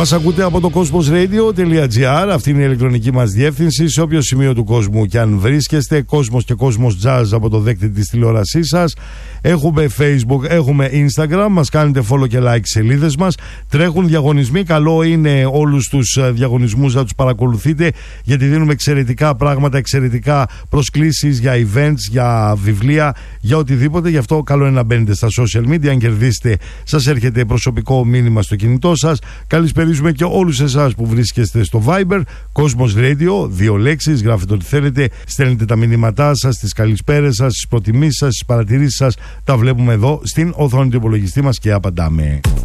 Μας ακούτε από το cosmosradio.gr. Αυτή είναι η ηλεκτρονική μας διεύθυνση. Σε όποιο σημείο του κόσμου και αν βρίσκεστε, Cosmos και Cosmos Jazz από το δέκτη της τηλεόρασής σας. Έχουμε Facebook, έχουμε Instagram. Μας κάνετε follow και like σελίδες μας. Τρέχουν διαγωνισμοί. Καλό είναι όλους τους διαγωνισμούς να τους παρακολουθείτε, γιατί δίνουμε εξαιρετικά πράγματα, εξαιρετικά προσκλήσεις για events, για βιβλία, για οτιδήποτε. Γι' αυτό καλό είναι να μπαίνετε στα social media. Αν κερδίσετε, σας έρχεται προσωπικό μήνυμα στο κινητό σας. Καλησπερίζουμε και όλους εσάς που βρίσκεστε στο Viber, Cosmos Radio, 2 λέξεις, γράφετε ό,τι θέλετε, στέλνετε τα μηνύματά σας, τις καλησπέρες σας, τις προτιμήσεις σας, τις παρατηρήσεις σας, τα βλέπουμε εδώ στην οθόνη του υπολογιστή μας και απαντάμε.